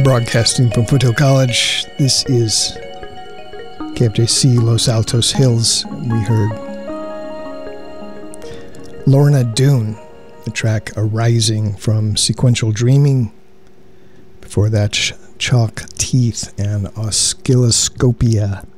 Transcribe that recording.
Broadcasting from Foothill College. This is KFJC Los Altos Hills. We heard Lorna Doone, the track Arising from Sequential Dreaming. Before that, Chalk Teeth and Oscilloscopia.